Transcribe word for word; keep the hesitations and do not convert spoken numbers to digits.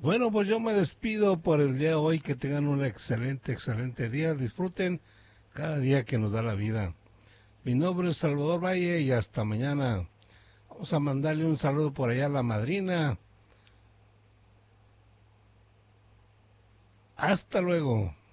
Bueno, pues yo me despido por el día de hoy. Que tengan un excelente, excelente día. Disfruten cada día que nos da la vida. Mi nombre es Salvador Valle y hasta mañana. Vamos a mandarle un saludo por allá a la madrina. Hasta luego.